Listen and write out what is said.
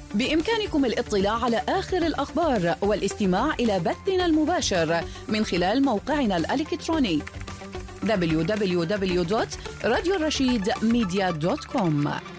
بإمكانكم الاطلاع على آخر الأخبار والاستماع إلى بثنا المباشر من خلال موقعنا الإلكتروني www.radiorashidmedia.com.